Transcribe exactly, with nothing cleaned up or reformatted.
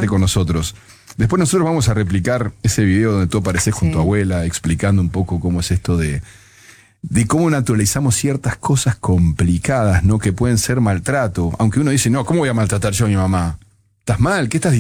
quedarte con nosotros. Después nosotros vamos a replicar ese video donde tú apareces con Sí. tu abuela explicando un poco cómo es esto de, de cómo naturalizamos ciertas cosas complicadas, ¿no? Que pueden ser maltrato. Aunque uno dice, no, ¿cómo voy a maltratar yo a mi mamá? ¿Estás mal? ¿Qué estás diciendo?